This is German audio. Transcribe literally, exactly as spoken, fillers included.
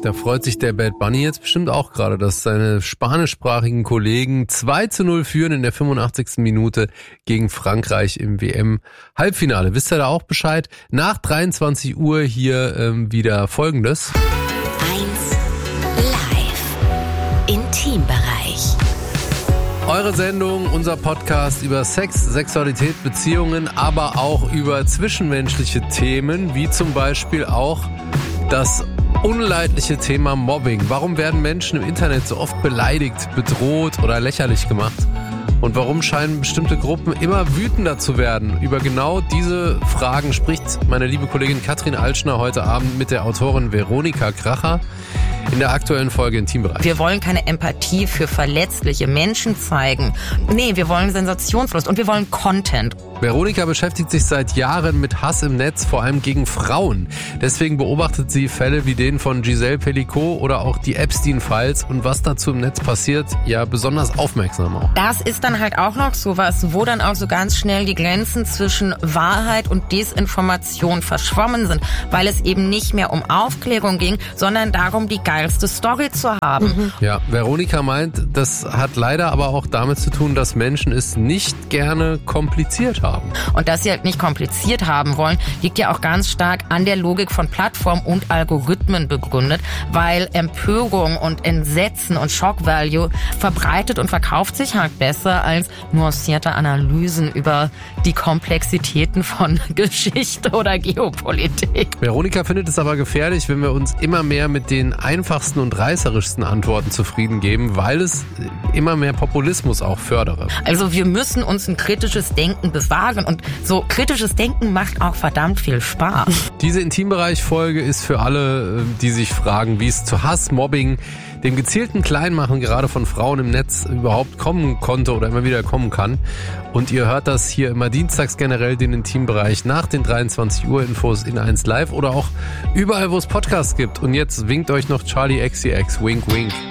Da freut sich der Bad Bunny jetzt bestimmt auch gerade, dass seine spanischsprachigen Kollegen zwei zu null führen in der fünfundachtzigsten Minute gegen Frankreich im W M-Halbfinale. Wisst ihr da auch Bescheid? Nach dreiundzwanzig Uhr hier ähm, wieder Folgendes. eins live Intimbereich. Eure Sendung, unser Podcast über Sex, Sexualität, Beziehungen, aber auch über zwischenmenschliche Themen, wie zum Beispiel auch das unleidliche Thema Mobbing. Warum werden Menschen im Internet so oft beleidigt, bedroht oder lächerlich gemacht? Und warum scheinen bestimmte Gruppen immer wütender zu werden? Über genau diese Fragen spricht meine liebe Kollegin Katrin Altschner heute Abend mit der Autorin Veronika Kracher in der aktuellen Folge Intimbereich. Wir wollen keine Empathie für verletzliche Menschen zeigen. Nee, wir wollen Sensationslust und wir wollen Content. Veronika beschäftigt sich seit Jahren mit Hass im Netz, vor allem gegen Frauen. Deswegen beobachtet sie Fälle wie den von Giselle Pelicot oder auch die Epstein-Files und was dazu im Netz passiert, ja besonders aufmerksam auch. Das ist dann halt auch noch sowas, wo dann auch so ganz schnell die Grenzen zwischen Wahrheit und Desinformation verschwommen sind, weil es eben nicht mehr um Aufklärung ging, sondern darum, die geilste Story zu haben. Mhm. Ja, Veronika meint, das hat leider aber auch damit zu tun, dass Menschen es nicht gerne kompliziert haben. Und dass sie halt nicht kompliziert haben wollen, liegt ja auch ganz stark an der Logik von Plattformen und Algorithmen begründet, weil Empörung und Entsetzen und Shock-Value verbreitet und verkauft sich halt besser als nuancierte Analysen über die Komplexitäten von Geschichte oder Geopolitik. Veronika findet es aber gefährlich, wenn wir uns immer mehr mit den einfachsten und reißerischsten Antworten zufrieden geben, weil es immer mehr Populismus auch fördere. Also wir müssen uns ein kritisches Denken bewahren und so kritisches Denken macht auch verdammt viel Spaß. Diese Intimbereich-Folge ist für alle, die sich fragen, wie es zu Hass, Mobbing, dem gezielten Kleinmachen gerade von Frauen im Netz überhaupt kommen konnte oder immer wieder kommen kann. Und ihr hört das hier immer dienstags generell, den Intimbereich nach den dreiundzwanzig Uhr Infos in eins Live oder auch überall, wo es Podcasts gibt. Und jetzt winkt euch noch Charli X C X. Wink, wink.